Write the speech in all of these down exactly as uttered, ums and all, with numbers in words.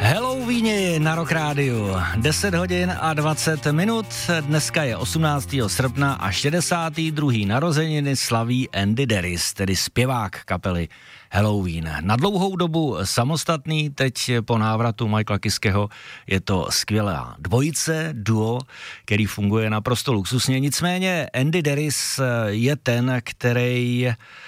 Halloweeni na Rock Rádiu. deset hodin a dvacet minut. Dneska je osmnáctého srpna a šedesátý druhý narozeniny slaví Andy Daris, tedy zpěvák kapely Halloween. Na dlouhou dobu samostatný, teď po návratu Michaela Kiskeho je to skvělá dvojice, duo, který funguje naprosto luxusně. Nicméně Andy Daris je ten, který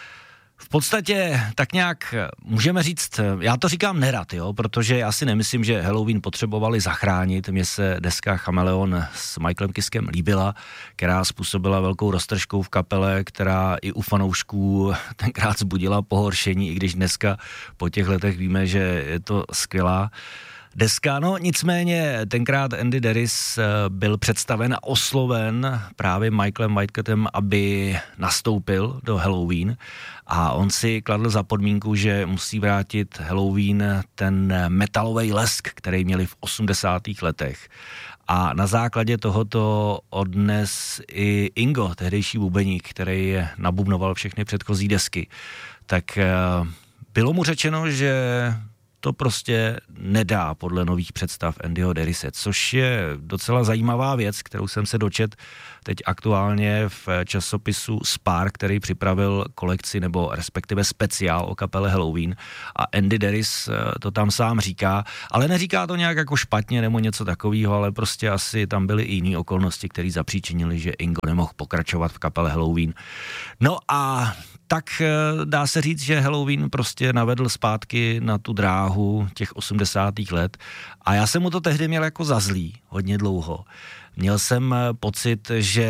v podstatě tak nějak můžeme říct, já to říkám nerad, jo, protože já si nemyslím, že Halloween potřebovali zachránit. Mně se deska Chameleon s Michaelem Kiskem líbila, která způsobila velkou roztržku v kapele, která i u fanoušků tenkrát zbudila pohoršení, i když dneska po těch letech víme, že je to skvělá deska. No nicméně tenkrát Andy Daris byl představen a osloven právě Michaelem Whitecattem, aby nastoupil do Halloween a on si kladl za podmínku, že musí vrátit Halloween ten metalový lesk, který měli v osmdesátých letech. A na základě tohoto odnes i Ingo, tehdejší bubeník, který nabubnoval všechny předchozí desky, tak bylo mu řečeno, že to prostě nedá podle nových představ Andyho Darise, což je docela zajímavá věc, kterou jsem se dočet teď aktuálně v časopisu Spark, který připravil kolekci nebo respektive speciál o kapele Halloween a Andy Daris to tam sám říká, ale neříká to nějak jako špatně nebo něco takového, ale prostě asi tam byly i jiné okolnosti, které zapříčinily, že Ingo nemohl pokračovat v kapele Halloween. No a tak dá se říct, že Halloween prostě navedl zpátky na tu dráhu těch osmdesátých let a já jsem mu to tehdy měl jako za zlý hodně dlouho. Měl jsem pocit, že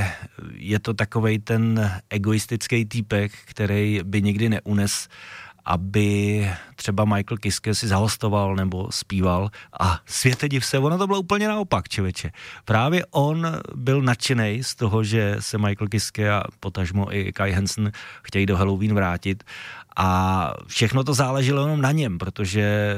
je to takovej ten egoistický týpek, který by nikdy neunes, aby třeba Michael Kiske si zahostoval nebo zpíval a světe div se, ono to bylo úplně naopak, člověče. Právě on byl nadšenej z toho, že se Michael Kiske a potažmo i Kai Hansen chtějí do Halloween vrátit a všechno to záleželo jenom na něm, protože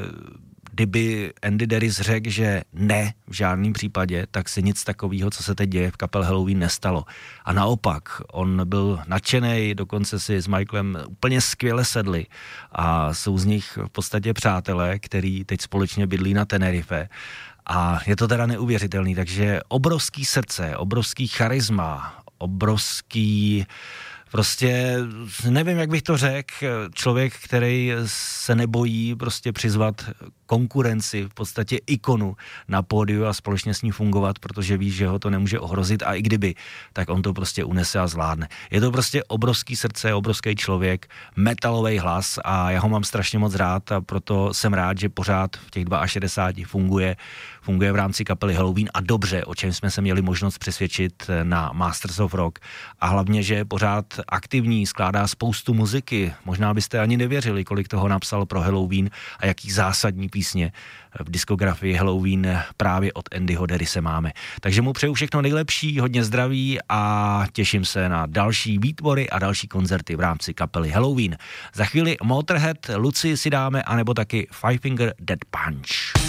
kdyby Andy Daris řekl, že ne v žádném případě, tak se nic takového, co se teď děje v kapele Halloween, nestalo. A naopak, on byl nadšenej, dokonce si s Michaelem úplně skvěle sedli a jsou z nich v podstatě přátelé, který teď společně bydlí na Tenerife. A je to teda neuvěřitelný, takže obrovský srdce, obrovský charisma, obrovský prostě, nevím, jak bych to řekl, člověk, který se nebojí prostě přizvat konkurenci, v podstatě ikonu na pódiu a společně s ní fungovat, protože ví, že ho to nemůže ohrozit a i kdyby, tak on to prostě unese a zvládne. Je to prostě obrovský srdce, obrovský člověk, metalový hlas a já ho mám strašně moc rád a proto jsem rád, že pořád v těch šedesáti dvou funguje, funguje v rámci kapely Halloween a dobře, o čem jsme se měli možnost přesvědčit na Masters of Rock a hlavně, že je pořád aktivní, skládá spoustu muziky, možná byste ani nevěřili, kolik toho napsal pro Halloween a jaký zásadní písně v diskografii Halloween právě od Andyho Darise máme. Takže mu přeju všechno nejlepší, hodně zdraví a těším se na další výtvory a další koncerty v rámci kapely Halloween. Za chvíli Motorhead, Luci si dáme, anebo taky Five Finger Death Punch.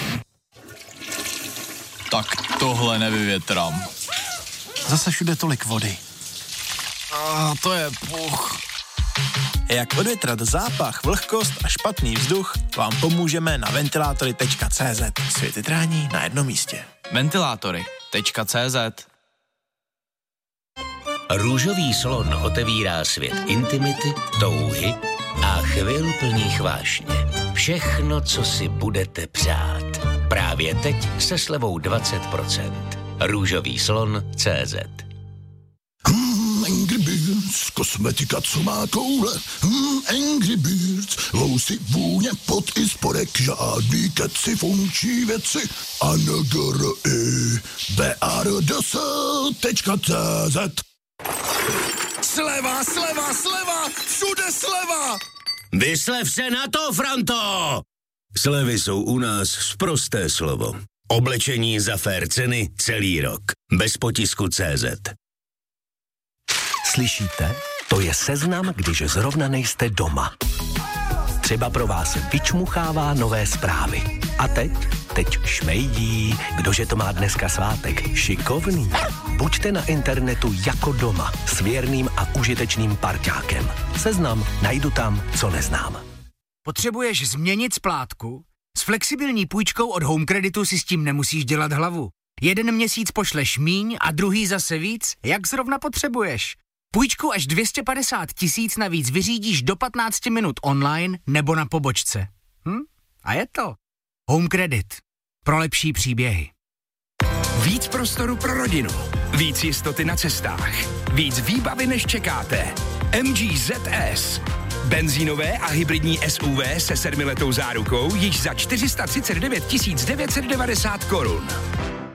Tak tohle nevyvětrám. Zase všude tolik vody. A to je puch. Jak odvětrat zápach, vlhkost a špatný vzduch, vám pomůžeme na ventilátory tečka cé zet. Světytrání na jednom místě. ventilátory tečka cé zet. Růžový slon otevírá svět intimity, touhy a chvil plných vášně. Všechno, co si budete přát. Právě teď se slevou dvacet procent. Růžový slon tečka cé zet. Hmm, Angry Birds, kosmetika, co má koule. Hmm, Angry Birds, lousy, vůně, pot i spodek, žádný keci, funkční věci. A N G R I B R D S tečka cé zet. Sleva, sleva, sleva, všude sleva! Vyslev se na to, Franto! Slevy jsou u nás sprosté slovo. Oblečení za fér ceny celý rok. Bez potisku tečka cé zet. Slyšíte? To je seznam, když zrovna nejste doma. Třeba pro vás vyčmuchává nové zprávy. A teď? Teď šmejdí. Kdože to má dneska svátek? Šikovný. Buďte na internetu jako doma. S věrným a užitečným parťákem. Seznam najdu tam, co neznám. Potřebuješ změnit splátku? S flexibilní půjčkou od Home Creditu si s tím nemusíš dělat hlavu. Jeden měsíc pošleš míň a druhý zase víc, jak zrovna potřebuješ. Půjčku až dvě stě padesát tisíc navíc vyřídíš do patnáct minut online nebo na pobočce. Hm? A je to. Home Credit. Pro lepší příběhy. Víc prostoru pro rodinu. Víc jistoty na cestách. Víc výbavy, než čekáte. M G Z S. Benzínové a hybridní S U V se sedmiletou zárukou již za čtyři sta třicet devět tisíc devět set devadesát korun.